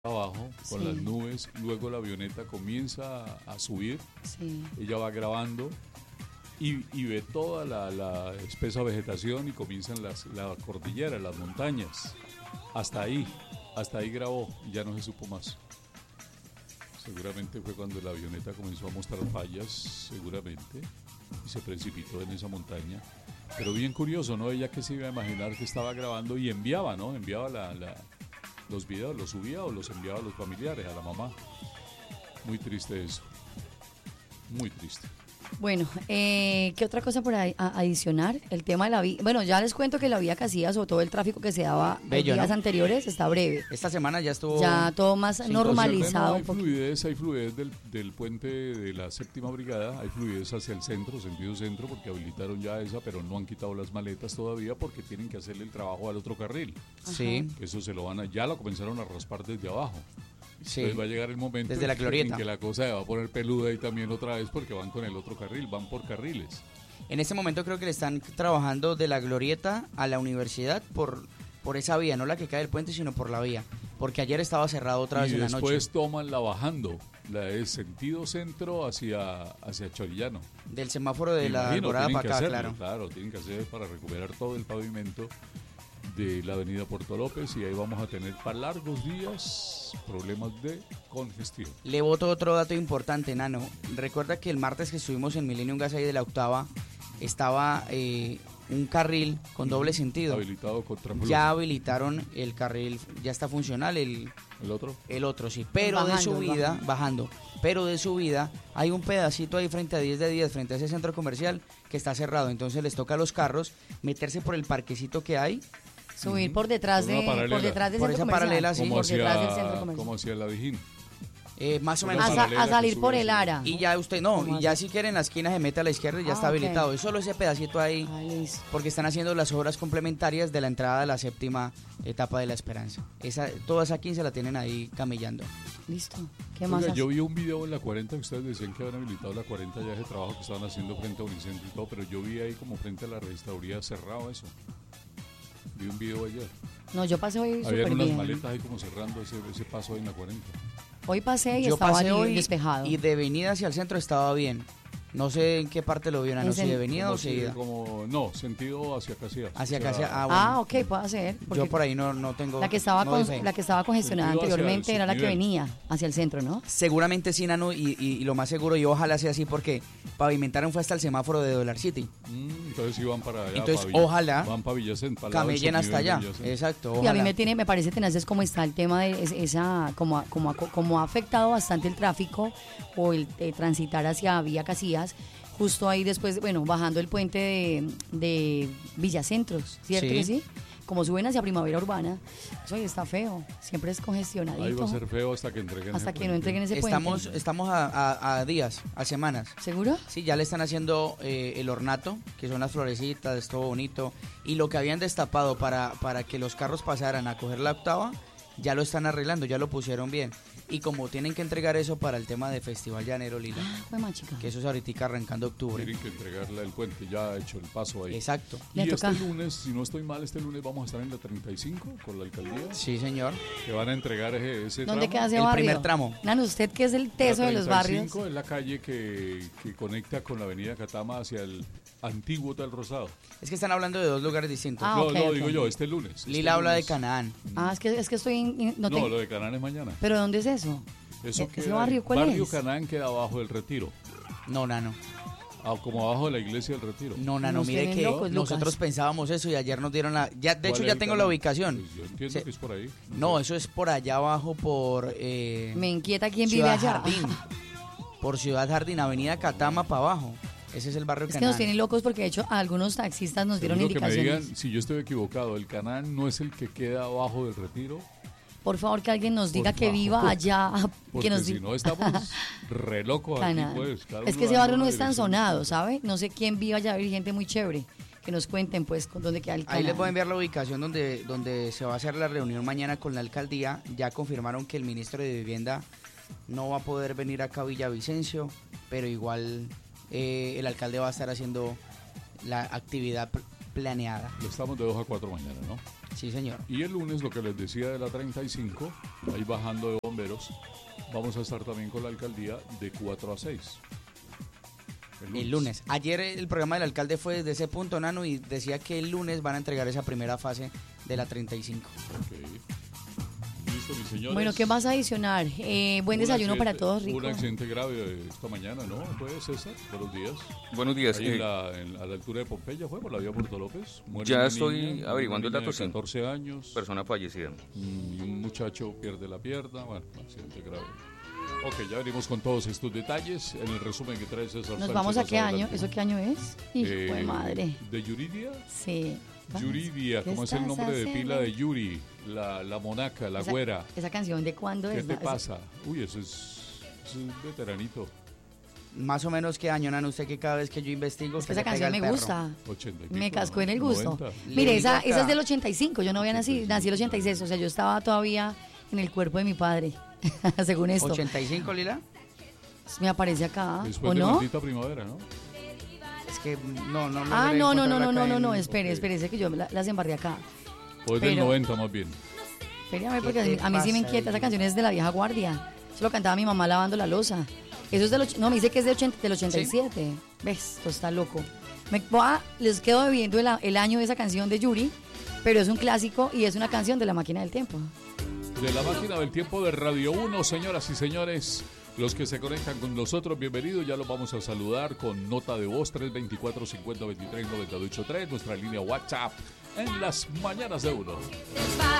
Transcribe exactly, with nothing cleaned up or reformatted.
abajo con Sí. las nubes, luego la avioneta comienza a, a subir, Sí. ella va grabando y, y ve toda la, la espesa vegetación y comienzan las, la cordillera, las montañas. Hasta ahí, hasta ahí grabó y ya no se supo más. Seguramente fue cuando la avioneta comenzó a mostrar fallas, seguramente, y se precipitó en esa montaña. Pero bien curioso, ¿no? Ella que se iba a imaginar que estaba grabando y enviaba, ¿no? Enviaba la, la, los videos, los subía o los enviaba a los familiares, a la mamá. Muy triste eso. Muy triste. Bueno, eh, ¿qué otra cosa por ahí a- adicionar? El tema de la vía. Bueno, ya les cuento que la vía Casillas o todo el tráfico que se daba en Bello, días ¿no? anteriores está breve. Esta semana ya estuvo... Ya todo más Sí, normalizado. Hay un poquito. fluidez, hay fluidez del, del puente de la séptima brigada, hay fluidez hacia el centro, sentido centro, porque habilitaron ya esa, pero no han quitado las maletas todavía porque tienen que hacerle el trabajo al otro carril. Sí, Que eso se lo van a, ya lo comenzaron a raspar desde abajo. sí. Entonces va a llegar el momento Desde la en que- glorieta. en que la cosa se va a poner peluda ahí también otra vez porque van con el otro carril, van por carriles. En este momento creo que le están trabajando de la glorieta a la universidad por, por esa vía, no la que cae del puente, sino por la vía. Porque ayer estaba cerrado otra vez Y en la noche. después toman la bajando, la de sentido centro hacia, hacia Chorillano. Del semáforo de Me la imagino, Alborada tienen para que acá, hacerlo, claro. Claro, tienen que hacer para recuperar todo el pavimento de la avenida Puerto López y ahí vamos a tener para largos días problemas de congestión. Le boto otro dato importante, Nano. Recuerda que el martes que estuvimos en Millennium Gas ahí de la octava, estaba eh, un carril con doble sentido. Habilitado contra Ya habilitaron el carril, ya está funcional el, el otro. el otro, sí. Pero Bajando, de subida, bajando. bajando. Pero de subida hay un pedacito ahí frente a diez de diez, frente a ese centro comercial que está cerrado. Entonces les toca a los carros meterse por el parquecito que hay. Subir por detrás Por una de paralela. por detrás del Por centro esa comercial. paralela, sí. Como Por detrás del centro hacia, comercial. como hacia la Dijín. Eh, más o Una menos. A, sa- paralela a que salir sube por así. el Ara. Y ya usted, no, ¿Cómo y ya así? si quiere en la esquina se mete a la izquierda y ya Ah, está ok. habilitado. Es solo ese pedacito ahí, Ah, listo. porque están haciendo las obras complementarias de la entrada de la séptima etapa de la Esperanza. Esa, toda esa quince la tienen ahí camellando. Listo. ¿Qué más? Oiga, hace? yo vi un video en la cuarenta que ustedes decían que habían habilitado la cuarenta ya ese trabajo que estaban haciendo frente a Unicentro y todo, pero yo vi ahí como frente a la registraduría cerrado eso. Vi un video ayer. No, yo pasé hoy súper Habían unas bien. maletas ahí como cerrando ese, ese paso ahí en la cuarenta. Hoy pasé y Yo estaba pasé li- hoy despejado. y de venida hacia el centro estaba bien. No sé en qué parte lo vio, Nano, En si sen- de venida Como o si- seguida. como, no, sentido hacia Casillas. Hacia O sea, Casillas, ah, bueno. Ah, ok, puede ser. porque Yo por ahí no, no tengo... La que estaba no con- doy fe. la que estaba congestionada Sentido hacia anteriormente el era la que subnivel. venía hacia el centro, ¿no? Seguramente sí, Nano, y, y- y lo más seguro, y ojalá sea así, porque pavimentaron fue hasta el semáforo de Dollar City. Mm, entonces sí van para allá. Entonces, pa' Villa- ojalá Van para Villacent, para el lado del Camellen hasta subnivel de allá. Villacent. Exacto, Y a mí ojalá. me tiene, me parece tenaz es como está el tema de es- esa, como, ha- como, ha- como ha afectado bastante el tráfico o el de transitar hacia Vía Casillas, justo ahí después, bueno, bajando el puente de, de Villacentros, ¿cierto Sí. que sí? Como suben hacia Primavera Urbana, eso ahí está feo, siempre es congestionadito. Ahí va a ser feo hasta que entreguen hasta ese que no puente. entreguen ese Estamos, puente. estamos a, a- a días, a semanas. ¿Seguro? Sí, ya le están haciendo eh, el ornato, que son las florecitas, todo bonito. Y lo que habían destapado para, para que los carros pasaran a coger la octava, ya lo están arreglando, ya lo pusieron bien. Y como tienen que entregar eso para el tema de Festival Llanero Lila, Ah, fue más chica. que eso es ahorita arrancando octubre. Tienen que entregarle el puente, ya ha hecho el paso ahí. Exacto. Le Y toca. este lunes, si no estoy mal, este lunes vamos a estar en la treinta y cinco con la alcaldía, Sí, señor. que van a entregar ese, ese ¿Dónde tramo. queda ese El barrio? primer tramo. Nano, usted que es el teso La de los treinta y barrios. cinco es la calle que, que conecta con la avenida Catama hacia el antiguo Hotel Rosado. Es que están hablando de dos lugares distintos. Ah, no, ok, no, ok. digo yo, este lunes. este Lila habla de lunes. Canaán. Ah, es que, es que estoy... in- in- no No, te- lo de Canaán es mañana. ¿Pero dónde es eso? Eso ¿E- ese queda- barrio cuál barrio es? Canaán queda abajo del Retiro, No, Nano. ah, como abajo de la iglesia del Retiro. No, Nano, Nos mire tienen que locos, Lucas. nosotros pensábamos eso y ayer nos dieron la... Ya, de ¿Cuál hecho, es ya el tengo la Canaán? ubicación. Pues yo entiendo Sí. que es por ahí. No, sé. eso es por allá abajo, por... eh, Me inquieta quién vive Ciudad allá. Jardín. Por Ciudad Jardín, Avenida Catama para abajo. Ese es el barrio Es que Canaán. nos tienen locos porque de hecho algunos taxistas nos dieron Seguro que me indicaciones. digan si yo estoy equivocado. El Canaán no es el que queda abajo del Retiro. Por favor, que alguien nos Por diga que favor. viva allá. Porque Que nos si diga. no estamos re locos aquí, Cana. pues. cada Es uno que ese dando barrio no una es tan dirección sonado, distinta. ¿sabe? No sé quién viva allá, hay gente muy chévere. Que nos cuenten, pues, con dónde queda el Ahí canal. les voy a enviar la ubicación donde, donde se va a hacer la reunión mañana con la alcaldía. Ya confirmaron que el ministro de Vivienda no va a poder venir acá a Villavicencio, pero igual eh, el alcalde va a estar haciendo la actividad pl- planeada. Estamos de dos a cuatro mañana, ¿no? Sí, señor. Y el lunes, lo que les decía de la treinta y cinco, ahí bajando de bomberos, vamos a estar también con la alcaldía de cuatro a seis. El lunes. el lunes. Ayer el programa del alcalde fue desde ese punto, Nano, y decía que el lunes van a entregar esa primera fase de la treinta y cinco. Okay. Listo, mis señores. Bueno, ¿qué más adicionar? Eh, buen un desayuno para todos, rico. Un accidente grave esta mañana, ¿no? ¿Fue, César? Buenos días. Buenos días. Ahí Eh, en la, en, a la altura de Pompeya, ¿fue por la vía Puerto López? Muere ya una estoy niña, averiguando el una niña dato, de sí. catorce años. Persona fallecida. Y un muchacho pierde la pierna. Bueno, accidente grave. Ok, ya venimos con todos estos detalles en el resumen que trae César ¿Nos Sánchez vamos a más qué año? adelante. ¿Eso qué año es? Hijo Eh, de madre. ¿De Yuridia? Sí. Yuridia, ¿cómo es el nombre de pila de Yuri? La, la monaca, la esa, güera. ¿Esa canción de cuándo ¿Qué es? te Esa- pasa? Uy, eso es, eso es veteranito. Más o menos qué año, Nano, usted que cada vez que yo investigo... Es que usted esa le pega canción al me perro. gusta. ochenta y Me pico, cascó ¿no? en el gusto. noventa. Mire, Le esa, digo esa es acá. del ochenta y cinco. Yo no había nacido, nací el ochenta y seis. O sea, yo estaba todavía en el cuerpo de mi padre, según esto. ¿ochenta y cinco, Lila? Me aparece acá, Después ¿o de no? Maldita Primavera, ¿no? Es que no, no Ah, logré no, no, no, encontrarla no, no, acá no, en- no, espere, ok. espérese que yo la- las embarré acá. O es del Pero- noventa más bien. Espérame, porque a ¿Qué mí, te a mí sí me pasa, inquieta, esa Lili? canción es de la vieja guardia. Eso lo cantaba mi mamá lavando la loza. Eso es del, och- no, me dice que es de ochenta, del ochenta y siete. ¿Ves? Esto está loco. Me, voy a- les quedo debiendo el, a- el año de esa canción de Yuri, pero es un clásico y es una canción de La Máquina del Tiempo. De la máquina del tiempo de Radio uno, señoras y señores, los que se conectan con nosotros, bienvenidos. Ya los vamos a saludar con nota de voz tres dos cuatro, cinco cero dos tres, nueve ocho tres, nuestra línea WhatsApp en las mañanas de uno.